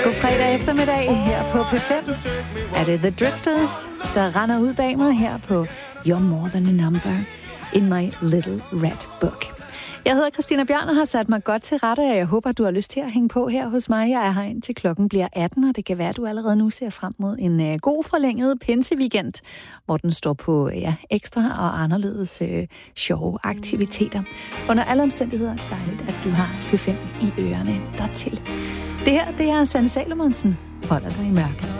God fredag eftermiddag her på P5. Er det The Drifters, der render ud bag mig her på You're More Than a Number in My Little Red Book. Jeg hedder Christina Bjørn og har sat mig godt til rette, og jeg håber, du har lyst til at hænge på her hos mig. Jeg er her indtil klokken bliver 18, og det kan være, at du allerede nu ser frem mod en god forlænget pinseweekend, hvor den står på ekstra og anderledes sjove aktiviteter. Under alle omstændigheder dejligt, at du har P5 i ørerne dertil. Det her, det er Sanne Salomonsen. Holder dig i mørket.